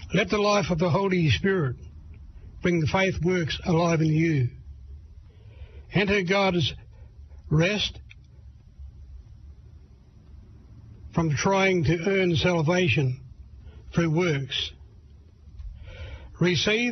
Let the life of the Holy Spirit bring the faith works alive in you. Enter God's rest from trying to earn salvation through works. Receive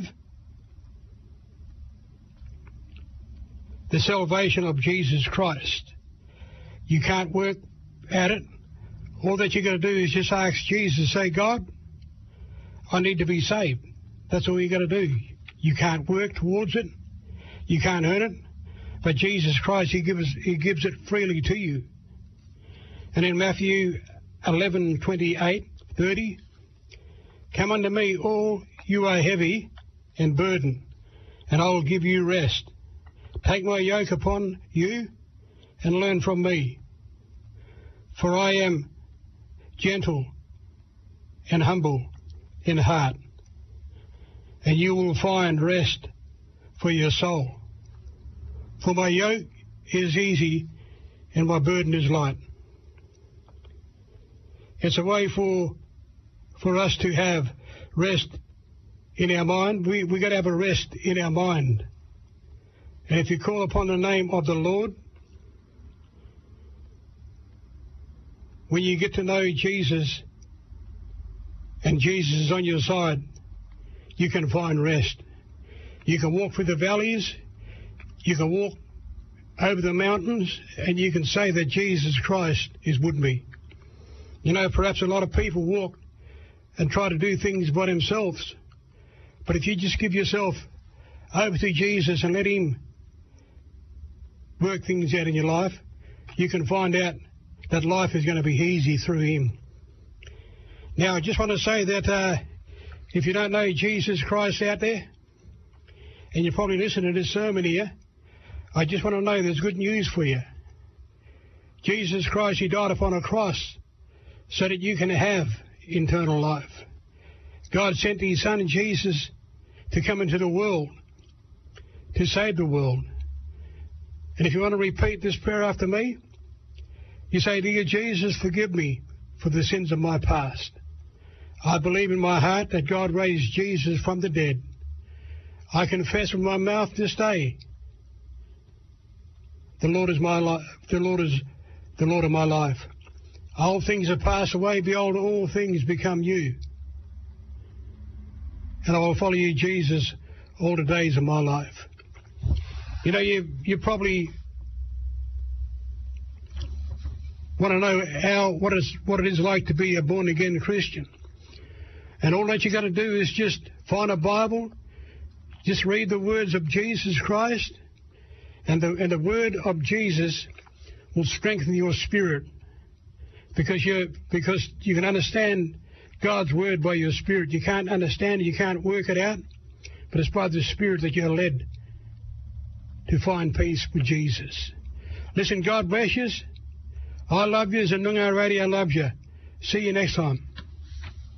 the salvation of Jesus Christ. You can't work at it. All that you're going to do is just ask Jesus, say, God, I need to be saved. That's all you got to do. You can't work towards it. You can't earn it. But Jesus Christ, He gives it freely to you. And in Matthew 11:28-30, come unto me, all you are heavy and burdened, and I will give you rest. Take my yoke upon you and learn from me. For I am gentle and humble in heart, and you will find rest for your soul. For my yoke is easy and my burden is light. It's a way for us to have rest in our mind. We got to have a rest in our mind. And if you call upon the name of the Lord, when you get to know Jesus and Jesus is on your side, you can find rest. You can walk through the valleys, you can walk over the mountains, and you can say that Jesus Christ is with me. You know, perhaps a lot of people walk and try to do things by themselves, but if you just give yourself over to Jesus and let Him work things out in your life, you can find out that life is going to be easy through Him. Now, I just want to say that if you don't know Jesus Christ out there, and you're probably listening to this sermon here, I just want to know there's good news for you. Jesus Christ, He died upon a cross so that you can have eternal life. God sent His Son Jesus to come into the world, to save the world. And if you want to repeat this prayer after me, you say, Dear Jesus, forgive me for the sins of my past. I believe in my heart that God raised Jesus from the dead. I confess with my mouth this day, the Lord is my life. The Lord is the Lord of my life. All things have passed away. Behold, all things become new. And I will follow you, Jesus, all the days of my life. You know, you probably want to know what it is like to be a born-again Christian. And all that you got to do is just find a Bible, just read the words of Jesus Christ, and the word of Jesus will strengthen your spirit, because you can understand God's word by your spirit. You can't understand it, you can't work it out, but it's by the Spirit that you're led to find peace with Jesus. Listen, God bless you. I love you, and Noongar Radio loves you. See you next time.